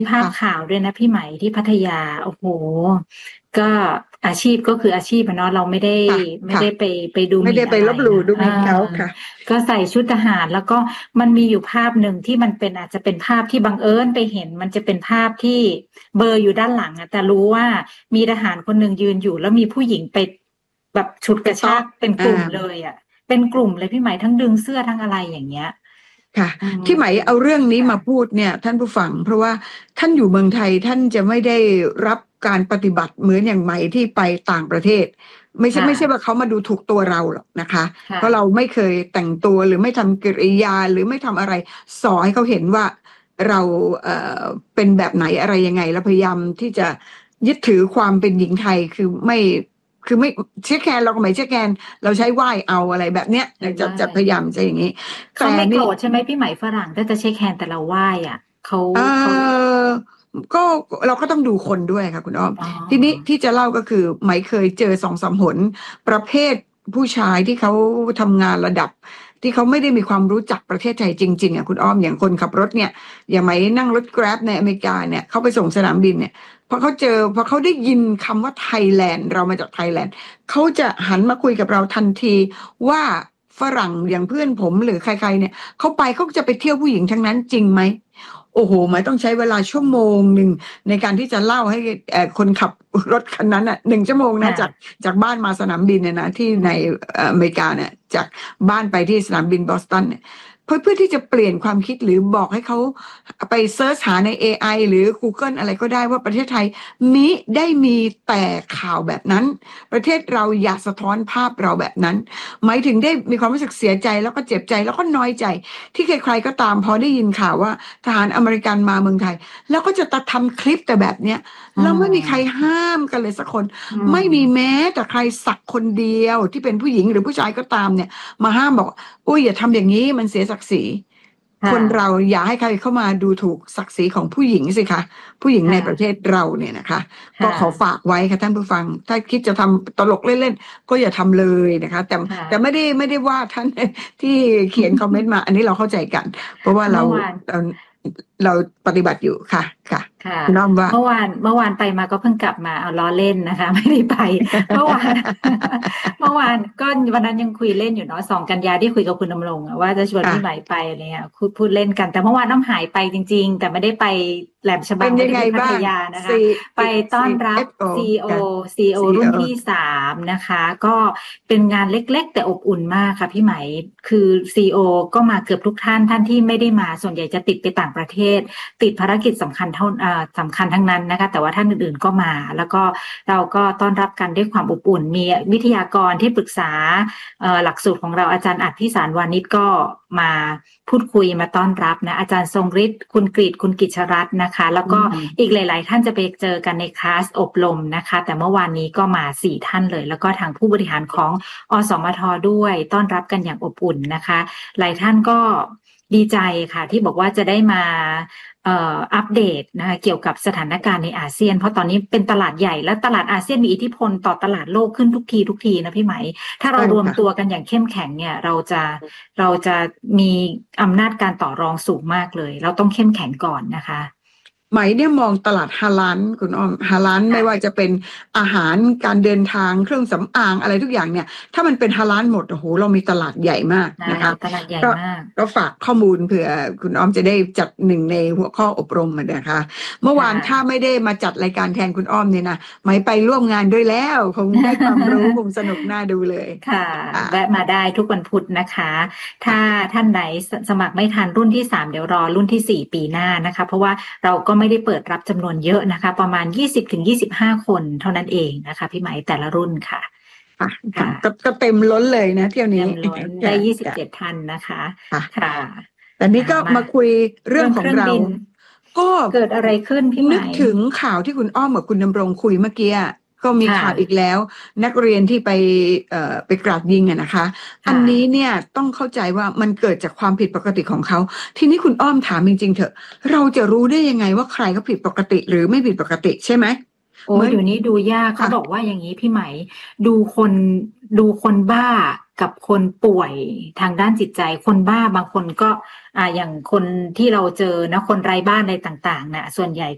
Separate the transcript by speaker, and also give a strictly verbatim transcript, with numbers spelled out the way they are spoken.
Speaker 1: ภาพ
Speaker 2: ค่ะ
Speaker 1: ข่าวด้วยนะพี่ไหมที่พัทยาโอ้โหก็อาชีพก็คืออาชีพอะเนาะเราไม่ได้
Speaker 2: ค่ะ
Speaker 1: ไม่
Speaker 2: ค่ะ
Speaker 1: ได้ไปไปดูห
Speaker 2: ไม่ได้ไป
Speaker 1: มิ่นอะไร
Speaker 2: ลบหลู่
Speaker 1: นะอ่า
Speaker 2: ดูหมิ่นเขาค่ะ
Speaker 1: ก็ใส่ชุดทหารแล้วก็มันมีอยู่ภาพหนึ่งที่มันเป็นอาจจะเป็นภาพที่บังเอิญไปเห็นมันจะเป็นภาพที่เบลออยู่ด้านหลังอะแต่รู้ว่ามีทหารคนหนึ่งยืนอยู่แล้วมีผู้หญิงไปแบบฉุดกระชา
Speaker 2: ไปเตาะ
Speaker 1: กเป็นก
Speaker 2: อ่า
Speaker 1: ลุ่มเลยอะเป็นกลุ่มเลยพี่ไหมทั้งดึงเสื้อทั้งอะไรอย่างเงี้ย
Speaker 2: ค่ะ
Speaker 1: อืม
Speaker 2: ที่ไหมเอาเรื่องนี้
Speaker 1: ค่ะ
Speaker 2: มาพูดเนี่ยท่านผู้ฟังเพราะว่าท่านอยู่เมืองไทยท่านจะไม่ได้รับการปฏิบัติเหมือนอย่างไหมที่ไปต่างประเทศไม่ใช่
Speaker 1: ค่ะ
Speaker 2: ไม่ใช่ว่าเขามาดูถูกตัวเราหรอกนะคะเพ
Speaker 1: ค่ะ
Speaker 2: ราะเราไม่เคยแต่งตัวหรือไม่ทำกิริยาหรือไม่ทำอะไรสอให้เขาเห็นว่าเราเอ่อเป็นแบบไหนอะไรยังไงแล้วพยายามที่จะยึดถือความเป็นหญิงไทยคือไม่คือไม่เช็คแคนเราก็ไม่เช็คแคนเราใช้ไหว้เอาอะไรแบบเนี้ย
Speaker 1: หรือ
Speaker 2: จะ
Speaker 1: ว่า
Speaker 2: จะพยายามจะอย่างนี้แต่
Speaker 1: เขาไม่โกร
Speaker 2: นี่
Speaker 1: ธใช่ไหมพี่ไหมฝรั่งถ้าจะเช็คแฮนด์แต่เราไหว้อ่ะเขา
Speaker 2: เอ่
Speaker 1: เขา
Speaker 2: อก็เราก็ต้องดูคนด้วยค่ะคุณอ้อม
Speaker 1: อ๋อ
Speaker 2: ทีนี้ที่จะเล่าก็คือไหมเคยเจอสองสามหนประเภทผู้ชายที่เขาทำงานระดับที่เขาไม่ได้มีความรู้จักประเทศไทยจริงๆอ่ะคุณอ้อมอย่างคนขับรถเนี่ยอย่างไหมนั่งรถ Grab ในอเมริกาเนี่ยเขาไปส่งสนามบินเนี่ยพอเขาเจอพอเขาได้ยินคำว่าไทยแลนด์เรามาจากไทยแลนด์เขาจะหันมาคุยกับเราทันทีว่าฝรั่งอย่างเพื่อนผมหรือใครๆเนี่ยเขาไปเขาจะไปเที่ยวผู้หญิงทั้งนั้นจริงไหม โอ้โหหมายต้องใช้เวลาชั่วโมงหนึ่งในการที่จะเล่าให้เอ่อคนขับรถคันนั้นอ่ะหนึ่งชั่วโมงนะจาก
Speaker 1: ค่ะ
Speaker 2: จากบ้านมาสนามบินเนี่ยนะที่ในเอ่ออเมริกาเนี่ยจากบ้านไปที่สนามบินบอสตันเนี่ยเพื่อเพื่อที่จะเปลี่ยนความคิดหรือบอกให้เขาไปเซิร์ชหาใน เอ ไอ หรือ Google อะไรก็ได้ว่าประเทศไทยมิได้มีแต่ข่าวแบบนั้นประเทศเราอย่าสะท้อนภาพเราแบบนั้นหมายถึงได้มีความรู้สึกเสียใจแล้วก็เจ็บใจแล้วก็น้อยใจที่ใครๆก็ตามพอได้ยินข่าวว่า ทหารอเมริกันมาเมืองไทยแล้วก็จะตัดทำคลิปแต่แบบเนี้ย
Speaker 1: อื
Speaker 2: แล้วไม่มีใคร
Speaker 1: ม
Speaker 2: ห้ามกันเลยสักคน
Speaker 1: อื
Speaker 2: ไม่มี
Speaker 1: ม
Speaker 2: แม้แต่ใครสักคนเดียวที่เป็นผู้หญิงหรือผู้ชายก็ตามเนี่ยมาห้ามบอกอุ้ยอย่าทำอย่างนี้มันเสียศักดิ์ศรีคน
Speaker 1: ค่ะ
Speaker 2: เราอย่าให้ใครเข้ามาดูถูกศักดิ์ศรีของผู้หญิงสิคะผู้หญิงในประเท
Speaker 1: ค่ะ
Speaker 2: ศเราเนี่ยนะคะก็
Speaker 1: ค่ะ
Speaker 2: ขอฝากไว้ค่ะท่านผู้ฟังถ้าคิดจะทำตลกเล่นๆก็อย่าทำเลยนะคะแต่แต่ไม่
Speaker 1: ค่ะ
Speaker 2: ได้ไม่ได้ว่าท่านที่เขียนคอมเมนต์มาอันนี้เราเข้าใจกันเพราะว่าเรา
Speaker 1: เมื่อวาน
Speaker 2: เรา เราปฏิบัติอยู่ค่ะค่ะ
Speaker 1: ค่ะ
Speaker 2: คุณน้อมว่า
Speaker 1: เมื่อวานเมื่อวานไปมาก็เพิ่งกลับมาเอาล้อเล่นนะคะไม่ได้ไปเมื่อวานเมื่อวานก็วันนั้นยังคุยเล่นอยู่เนาะสองกันยาที่คุยกับคุณดำรงอะว่าจะชวนพี่ไหม
Speaker 2: ค่ะ
Speaker 1: ไปอะไรเงี้ยพูดพูดเล่นกันแต่เมื่อวานน้องหายไปจริงๆแต่ไม่ได้ไปแหลมฉบั
Speaker 2: เป็นยังไง
Speaker 1: งไม่ได้ไปพัท
Speaker 2: บ้าง
Speaker 1: ยานะคะ
Speaker 2: C
Speaker 1: ไปต้อนรับ
Speaker 2: ซี เอฟ โอ
Speaker 1: ซี อี โอ
Speaker 2: ค่ะ
Speaker 1: ซี อี โอ รุ่น
Speaker 2: ซี อี โอ
Speaker 1: ที่สามนะคะก็เป็นงานเล็กๆแต่อบอุ่นมากค่ะพี่ไหมคือ ซี อี โอ ก็มาเกือบทุกท่านท่านที่ไม่ได้มาส่วนใหญ่จะติดไปต่างประเทศ ติดภารกิจสำคัญเท่าอ่าสำคัญทั้งนั้นนะคะแต่ว่าท่านอื่นๆก็มาแล้วก็เราก็ต้อนรับกันด้วยความอบอุ่นมีวิทยากรที่ปรึกษาเอ่อหลักสูตรของเราอาจารย์อัดพิสารวานิชก็มาพูดคุยมาต้อนรับนะอาจารย์ทรงฤทธิ์คุณกฤษคุณกิจรัตน์นะคะแล้วก็
Speaker 2: อืม
Speaker 1: อีกหลายๆท่านจะไปเจอกันในคลาสอบรมนะคะแต่เมื่อวานนี้ก็มาสี่ท่านเลยแล้วก็ทางผู้บริหารของอสมทด้วยต้อนรับกันอย่างอบอุ่นนะคะหลายท่านก็ดีใจค่ะที่บอกว่าจะได้มา เอ่ออัปเดตนะคะเกี่ยวกับสถานการณ์ในอาเซียนเพราะตอนนี้เป็นตลาดใหญ่และตลาดอาเซียนมีอิทธิพลต่อตลาดโลกขึ้นทุกทีทุกทีนะพี่ไหมถ้าเรา
Speaker 2: ใช่
Speaker 1: รวมตัว
Speaker 2: ค่ะ
Speaker 1: กันอย่างเข้มแข็งเนี่ยเราจะเราจะมีอำนาจการต่อรองสูงมากเลยเราต้องเข้มแข็งก่อนนะคะ
Speaker 2: ไหมเนี่ยมองตลาดฮาลาลคุณอ้อมฮาลาลไม่ว่า
Speaker 1: ค่ะ
Speaker 2: จะเป็นอาหารการเดินทางเครื่องสำอางอะไรทุกอย่างเนี่ยถ้ามันเป็นฮาลาลหมดโอ้โหเรามีตลาดใหญ่มาก
Speaker 1: ใช่
Speaker 2: นะคะ
Speaker 1: ตลาดใหญ่
Speaker 2: ก็
Speaker 1: มาก
Speaker 2: ก็ฝากข้อมูลเผื่อคุณอ้อมจะได้จัดหนึ่งในหัวข้ออบรมอะนะคะเมื่อวานถ้า
Speaker 1: ค่ะ
Speaker 2: ไม่ได้มาจัดรายการแทนคุณอ้อมเนี่ยนะไหมไปร่วมงานด้วยแล้วคงได้ความรู้คงสนุกน่าดูเลย
Speaker 1: ค่ะ
Speaker 2: อ่า
Speaker 1: แวะมาได้ทุกวันพุธนะคะถ้า
Speaker 2: ค่ะ
Speaker 1: ท่านไหนสสมัครไม่ทันรุ่นที่สามเดี๋ยวรอรุ่นที่สี่ปีหน้านะคะเพราะว่าเราก็ไม่ได้เปิดรับจำนวนเยอะนะคะประมาณยี่สิบถึงยี่สิบห้าคนเท่านั้นเองนะคะพี่ไหมแต่ละรุ่นค่ะ
Speaker 2: ค่ะค่ะ
Speaker 1: ค่ะ
Speaker 2: ก็ก็เต็มล้นเลยนะเที่ยวนี้
Speaker 1: เต็มล้น ได้
Speaker 2: ค่ะ
Speaker 1: ยี่สิบ
Speaker 2: ค่ะ
Speaker 1: เจ็ดท่านนะคะ
Speaker 2: ค่ะ
Speaker 1: ค่ะ
Speaker 2: แต่นี้
Speaker 1: อ่ามา
Speaker 2: ก็มาคุยเรื่อ
Speaker 1: เรื่อง
Speaker 2: งของเรา
Speaker 1: เครื่องบิน
Speaker 2: ก็
Speaker 1: เกิดอะไรขึ้นพี่ไหม
Speaker 2: นึกถึงข่าวที่คุณอ้อมกับคุณดำรงคุยเมื่อกี้อะก็มี
Speaker 1: ค่ะ
Speaker 2: ข่าวอีกแล้วนักเรียนที่ไปเอ่อไปกราดยิงอะนะคะอัน
Speaker 1: ค่ะ
Speaker 2: นี้เนี่ยต้องเข้าใจว่ามันเกิดจากความผิดปกติของเขาทีนี้คุณอ้อมถามจริงๆเถอะเราจะรู้ได้ยังไงว่าใครเขาผิดปกติหรือไม่ผิดปกติใช่ไหม
Speaker 1: โอ้
Speaker 2: เหมือน
Speaker 1: เดี๋ยวนี้ดูยากเขา
Speaker 2: ค่ะ
Speaker 1: บอกว่าอย่างนี้พี่ไหมดูคนดูคนบ้ากับคนป่วยทางด้านจิตใจคนบ้าบางคนก็อ่าอย่างคนที่เราเจอนะคนไร้บ้านอะไรต่างๆนะส่วนใหญ่